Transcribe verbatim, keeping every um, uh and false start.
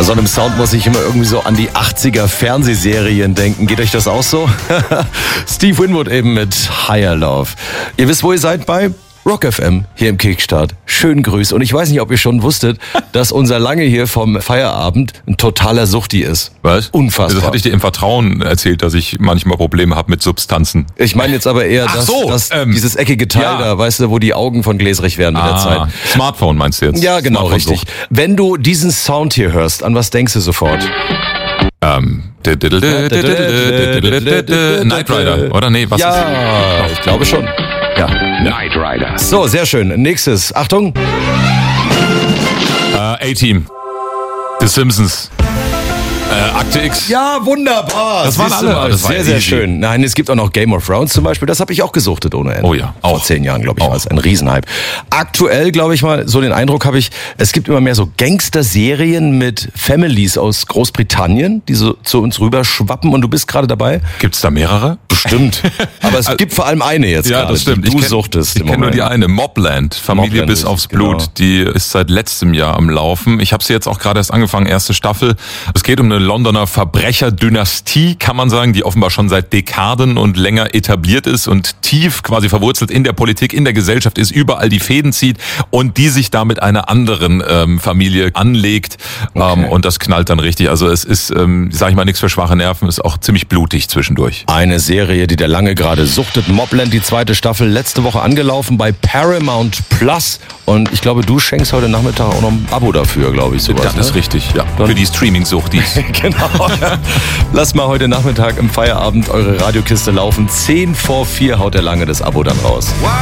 Bei so einem Sound muss ich immer irgendwie so an die achtziger Fernsehserien denken. Geht euch das auch so? Steve Winwood eben mit Higher Love. Ihr wisst, wo ihr seid bei Rock F M hier im Kickstart. Schönen Grüß. Und ich weiß nicht, ob ihr schon wusstet, dass unser Lange hier vom Feierabend ein totaler Suchti ist. Was? Unfassbar. Das hatte ich dir im Vertrauen erzählt, dass ich manchmal Probleme habe mit Substanzen. Ich meine jetzt aber eher, Ach dass, so, dass ähm, dieses eckige Teil ja. da, weißt du, wo die Augen von gläsrig werden mit der Zeit. Ah, Smartphone meinst du jetzt? Ja, genau, richtig. Smartphone-Sucht. Wenn du diesen Sound hier hörst, an was denkst du sofort? Ähm, Knight Rider, oder? Nee, was ist Ja, ich glaube schon. Ja. Knight Rider. So, sehr schön. Nächstes. Achtung. Äh, A-Team. The Simpsons. Äh, Akte X. Ja, wunderbar. Das waren Siehst du alle. mal, Das war sehr, sehr easy. schön. Nein, es gibt auch noch Game of Thrones zum Beispiel. Das habe ich auch gesuchtet ohne Ende. Oh ja, Vor auch. zehn Jahren, glaube ich, Auch. war es ein Riesenhype. Aktuell, glaube ich mal, so den Eindruck habe ich, es gibt immer mehr so Gangster-Serien mit Families aus Großbritannien, die so zu uns rüber schwappen und du bist gerade dabei. Gibt's da mehrere? Bestimmt. Aber es gibt vor allem eine jetzt Ja, gerade, das stimmt. die du ich kenn, suchtest. Ich im kenne nur Moment. die eine, Mobland, Familie Mobland bis ist- aufs Blut. genau. Die ist seit letztem Jahr am Laufen. Ich habe sie jetzt auch gerade erst angefangen, erste Staffel. Es geht um eine Londoner Verbrecherdynastie, kann man sagen, die offenbar schon seit Dekaden und länger etabliert ist und tief quasi verwurzelt in der Politik, in der Gesellschaft ist, überall die Fäden zieht und die sich da mit einer anderen ähm, Familie anlegt. Okay. Ähm, und das knallt dann richtig. Also es ist, ähm, sage ich mal, nichts für schwache Nerven, ist auch ziemlich blutig zwischendurch. Eine Serie, die der Lange gerade suchtet. Mobland, die zweite Staffel, letzte Woche angelaufen bei Paramount Plus. Und ich glaube, du schenkst heute Nachmittag auch noch ein Abo dafür, glaube ich. Sowas, Das ist ne? richtig, ja. Dann- Für die Streaming-Sucht, die ist. Genau. Lasst mal heute Nachmittag im Feierabend eure Radiokiste laufen. Zehn vor vier haut der Lange das Abo dann raus.